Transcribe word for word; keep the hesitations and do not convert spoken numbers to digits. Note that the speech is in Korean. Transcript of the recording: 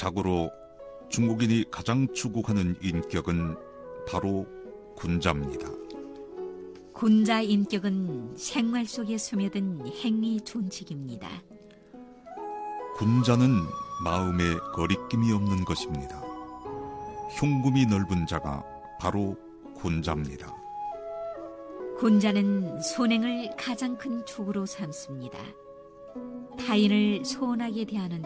자고로 중국인이 가장 추구하는 인격은 바로 군자입니다. 군자 인격은 생활 속에 스며든 행위 존칙입니다. 군자는 마음에 거리낌이 없는 것입니다. 흉금이 넓은 자가 바로 군자입니다. 군자는 선행을 가장 큰 축으로 삼습니다. 타인을 소원하게 대하는